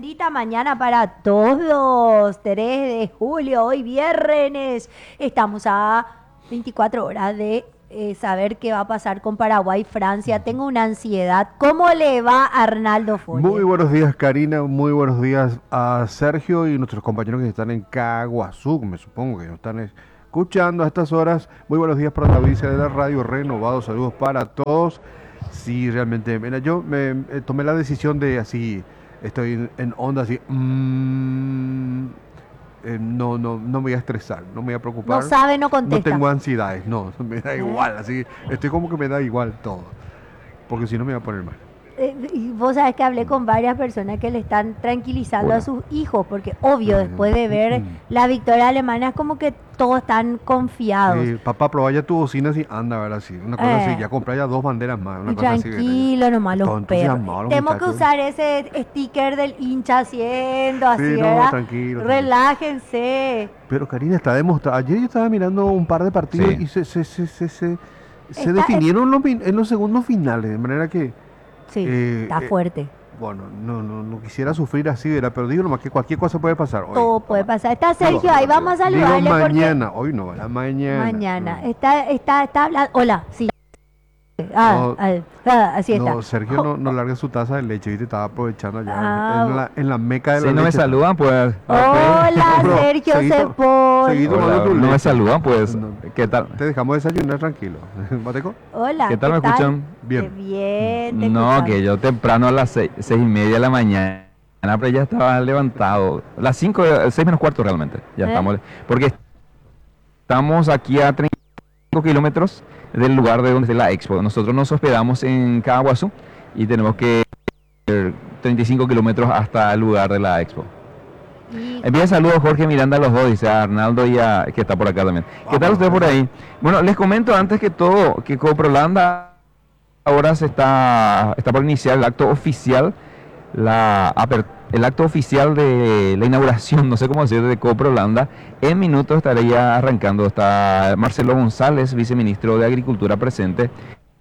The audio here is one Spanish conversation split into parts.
bonita mañana para todos. 3 de julio, hoy viernes. Estamos a 24 horas de saber qué va a pasar con Paraguay y Francia. Tengo una ansiedad. ¿Cómo le va a Arnaldo Folle? Muy buenos días, Karina. Muy buenos días a Sergio y nuestros compañeros que están en Caguazú, me supongo que nos están escuchando a estas horas. Muy buenos días para la audiencia de la radio Renovado. Saludos para todos. Sí, realmente, mira, yo me tomé la decisión de así, estoy en onda así, no me voy a estresar, no me voy a preocupar. No sabe, no No contesta. tengo ansiedades, no, me da igual, así, estoy como que me da igual todo, porque si no me voy a poner mal. Y vos sabés que hablé con varias personas que le están tranquilizando a sus hijos, porque obvio, después de ver la victoria alemana, es como que todos están confiados. Papá, probá ya tu bocina así, anda, a ver así, una cosa así, ya compré ya 2 banderas más, una Y cosa así. tranquilo nomás los Todos perros. entusiasmados los Tenemos que muchachos. usar ese sticker del hincha haciendo así, Sí, no, ¿verdad? tranquilo. Relájense. Pero Karina está demostrado. Ayer yo estaba mirando un par de partidos Sí. y se Está- definieron en los segundos finales, de manera que, Sí, eh, está eh, fuerte. bueno, no quisiera sufrir así, ¿verdad? Pero digo nomás que cualquier cosa puede pasar hoy. Todo puede pasar. Está Sergio Digo, ahí, vamos a digo saludarle mañana, hoy no, ¿verdad? porque Mañana. mañana. Está hablando. Hola, sí. No, Así está. No, Sergio no larga su taza de leche, ¿viste? Estaba aprovechando allá Ah, en la meca de Si la no me leche. saludan, pues. Hola, Bro, Sergio seguí Cepol. tomando Hola, tu no me leche. saludan, pues. No. ¿Qué tal? Te dejamos desayunar tranquilo. ¿Bateco? Hola, ¿Qué tal me escuchan? Bien. Bien, te No, escuchamos. que yo temprano a las 6:30 de la mañana, pero ya estaba levantado. Las 5, 6 menos cuarto realmente. Ya estamos. Porque estamos aquí a 35 kilómetros del lugar de donde está la expo. Nosotros nos hospedamos en Caguazú y tenemos que ir 35 kilómetros hasta el lugar de la expo. Y Envía saludos Jorge Miranda a los dos, dice a Arnaldo y a que está por acá también. ¿Qué tal usted por ahí? Bueno, les comento antes que todo que Coprolanda ahora está por iniciar el acto oficial, el acto oficial de la inauguración, no sé cómo decir, de Coprolanda. En minutos estaría arrancando. Está Marcelo González, viceministro de Agricultura presente.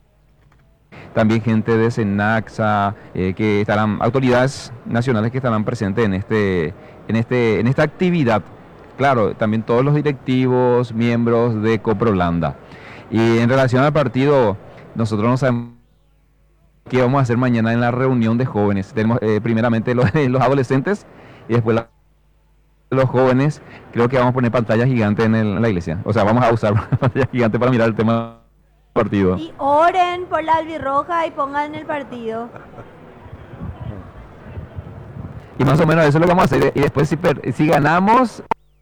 También gente de Senaxa, que estarán, autoridades nacionales que estarán presentes en esta actividad. Claro, también todos los directivos, miembros de Coprolanda. Y en relación al partido, nosotros no sabemos qué vamos a hacer mañana en la reunión de jóvenes. Tenemos primeramente los adolescentes y después los jóvenes. Creo que vamos a poner pantalla gigante en la iglesia. O sea, vamos a usar pantalla gigante para mirar el tema del partido. Y oren por la albirroja y pongan el partido. Y más o menos eso es lo que vamos a hacer. Y después si ganamos,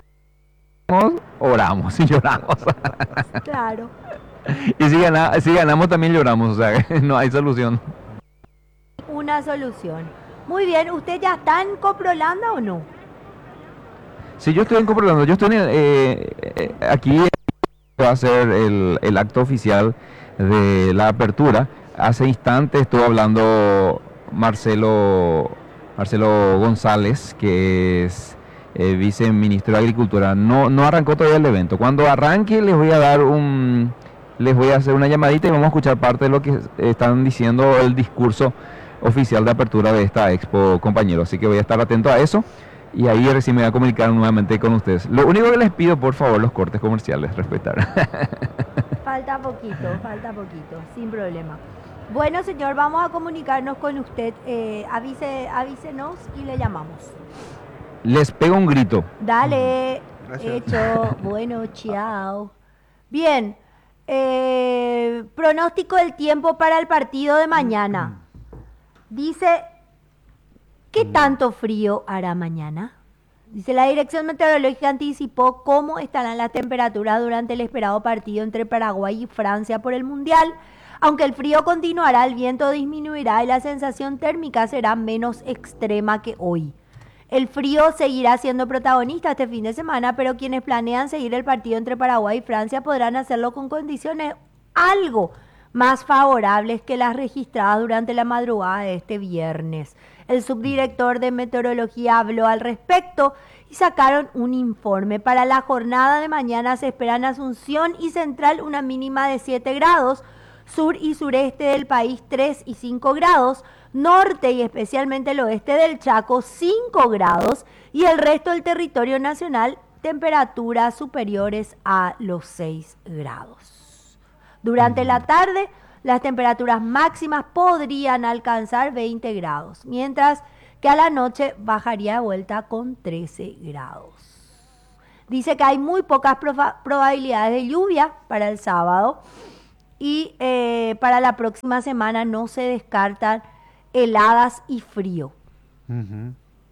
oramos y lloramos. Claro. Y si ganamos también lloramos. O sea, no hay solución. Una solución. Muy bien, ¿usted ya está en Coprolanda o no? Si yo estoy en Coprolanda, yo estoy aquí va a ser el acto oficial de la apertura. Hace instantes estuvo hablando Marcelo González, que es viceministro de Agricultura. No arrancó todavía el evento. Cuando arranque les voy a hacer una llamadita y vamos a escuchar parte de lo que están diciendo el discurso oficial de apertura de esta expo, compañeros. Así que voy a estar atento a eso. Y ahí recién me voy a comunicar nuevamente con ustedes. Lo único que les pido, por favor, los cortes comerciales, respetar. Falta poquito, sin problema. Bueno, señor, vamos a comunicarnos con usted. Avísenos y le llamamos. Les pego un grito. Dale, Gracias. hecho. Bueno, chao. Bien, pronóstico del tiempo para el partido de mañana. Dice, ¿qué tanto frío hará mañana? Dice, la Dirección Meteorológica anticipó cómo estarán las temperaturas durante el esperado partido entre Paraguay y Francia por el Mundial. Aunque el frío continuará, el viento disminuirá y la sensación térmica será menos extrema que hoy. El frío seguirá siendo protagonista este fin de semana, pero quienes planean seguir el partido entre Paraguay y Francia podrán hacerlo con condiciones algo más favorables que las registradas durante la madrugada de este viernes. El subdirector de meteorología habló al respecto y sacaron un informe. Para la jornada de mañana se espera en Asunción y Central una mínima de 7 grados, Sur y sureste del país 3 y 5 grados. Norte y especialmente el oeste del Chaco 5 grados. Y el resto del territorio nacional temperaturas superiores a los 6 grados. Durante la tarde, las temperaturas máximas podrían alcanzar 20 grados, mientras que a la noche bajaría de vuelta con 13 grados. Dice que hay muy pocas probabilidades de lluvia para el sábado y para la próxima semana no se descartan heladas y frío. Ujú.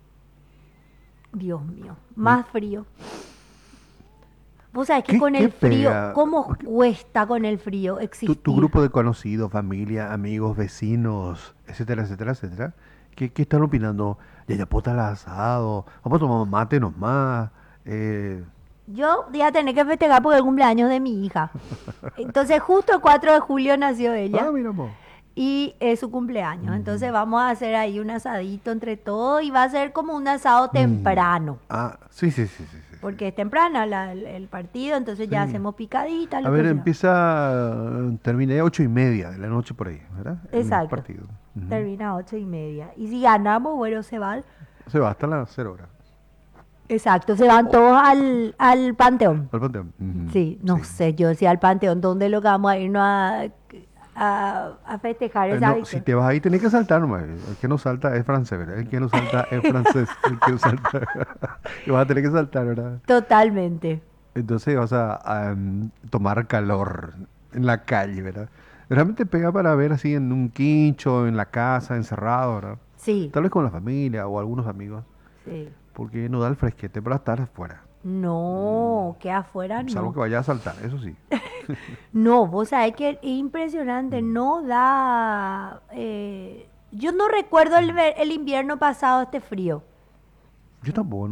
Dios mío, más frío. Vos sabés que ¿Qué- con qué el frío, pega? ¿cómo cuesta con el frío existir? Tu grupo de conocidos, familia, amigos, vecinos, etcétera, etcétera, etcétera. ¿Qué están opinando? Ya pota el asado, vamos a tomar mate nomás. Yo voy a tener que festejar porque es el cumpleaños de mi hija. Entonces justo el 4 de julio nació ella Mira vos. y es su cumpleaños. Entonces vamos a hacer ahí un asadito entre todos y va a ser como un asado temprano. Sí, sí, sí, sí, sí. Porque es temprana el partido, entonces ya Sí. hacemos picaditas. A lo ver, que sea. terminé 8:30 de la noche por ahí, ¿verdad? El Exacto. partido. Ujú. Termina a 8:30. Y si ganamos, bueno, se van. Se va hasta las 0 horas. Exacto, se van todos al Panteón. Al panteón. Ujú. Sí, no Sí. sé, yo decía al Panteón, ¿dónde lo que vamos a irnos a festejar esa No, victoria? si te vas ahí tenés que saltar nomás. El que no salta es francés, ¿verdad? El que no salta es francés. El que no salta. Y vas a tener que saltar, ¿verdad? Totalmente. Entonces vas a tomar calor en la calle, ¿verdad? Realmente pega para ver así en un quincho, en la casa, encerrado, ¿verdad? Sí, Tal vez con la familia o algunos amigos, sí. porque no da el fresquete para estar afuera. No, que afuera Salvo que no. vaya a saltar, eso sí. No, vos sabés que es impresionante, no da... yo no recuerdo el invierno pasado este frío. Yo tampoco,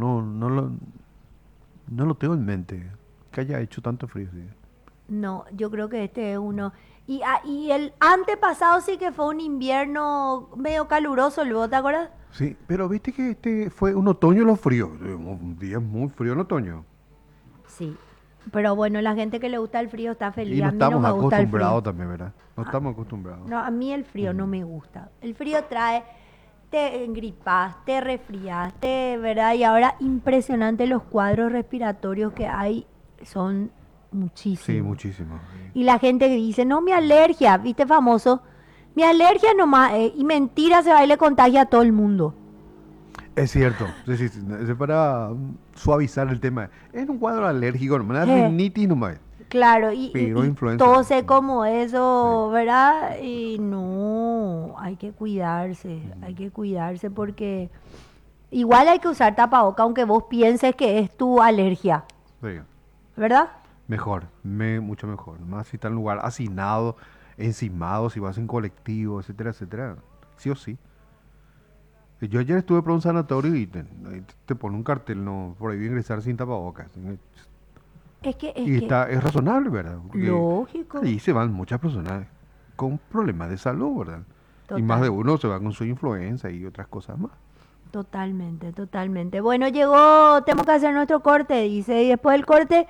no lo tengo en mente, que haya hecho tanto frío. Sí. No, yo creo que este es uno. Y el antepasado sí que fue un invierno medio caluroso, luego, ¿te acuerdas? Sí, pero viste que este fue un otoño lo frío, un día muy frío en otoño. Sí. Pero bueno, la gente que le gusta el frío está feliz. Y no A mí no estamos me gusta el frío. acostumbrados también, ¿verdad? No estamos acostumbrados. No, a mí el frío no me gusta. El frío trae, te engripas, te resfrías, ¿verdad? Y ahora impresionante los cuadros respiratorios que hay, son muchísimos. Sí, muchísimo. Sí. Y la gente que dice, no, mi alergia, ¿viste famoso? Mi alergia nomás, y mentira se va y le contagia a todo el mundo. Es cierto, sí, sí, sí, es para suavizar el tema. Es un cuadro alérgico, nomás, una rinitis nomás. Claro, y Pero y influenza. tose como eso, ¿verdad? Y no, hay que cuidarse porque igual hay que usar tapaboca aunque vos pienses que es tu alergia, Sí, ¿verdad? mejor, mucho mejor. Más si está en lugar hacinado, encimado, si vas en colectivo, etcétera, etcétera. Sí o sí. Yo ayer estuve por un sanatorio y te pone un cartel, no, prohíbe ingresar sin tapabocas. Es que, Y es razonable, ¿verdad? Porque lógico. ahí se van muchas personas con problemas de salud, ¿verdad? Total. Y más de uno se va con su influenza y otras cosas más. Totalmente, totalmente. Bueno, tenemos que hacer nuestro corte, dice, y después del corte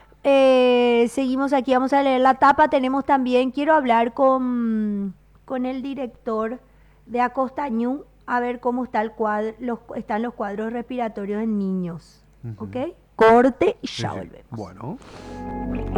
seguimos aquí, vamos a leer la tapa. Tenemos también, quiero hablar con el director de Acostañú, a ver cómo está están los cuadros respiratorios en niños. Ujú. ¿Ok? Corte y Sí, ya sí. volvemos. Bueno.